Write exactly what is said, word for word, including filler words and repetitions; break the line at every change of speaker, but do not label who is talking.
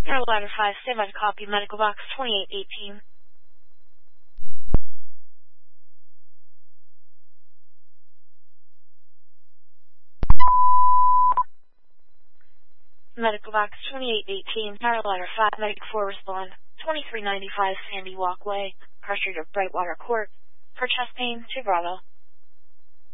Carolina five, stand by to copy, medical box twenty-eight eighteen. Medical box twenty-eight eighteen, Carolina five, medic four respond, twenty-three ninety-five Sandy Walkway, Car Street of Brightwater Court, for chest pain, to Bravo.